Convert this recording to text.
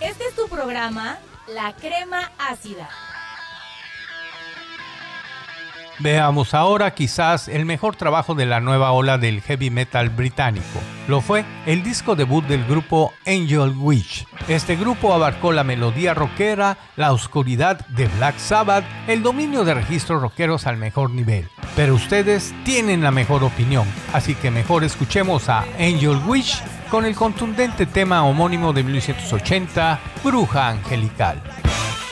Este es tu programa, La Crema Ácida. Veamos ahora quizás el mejor trabajo de la nueva ola del heavy metal británico. Lo fue el disco debut del grupo Angel Witch. Este grupo abarcó la melodía rockera, la oscuridad de Black Sabbath, el dominio de registros rockeros al mejor nivel. Pero ustedes tienen la mejor opinión, así que mejor escuchemos a Angel Witch con el contundente tema homónimo de 1980, Bruja Angelical.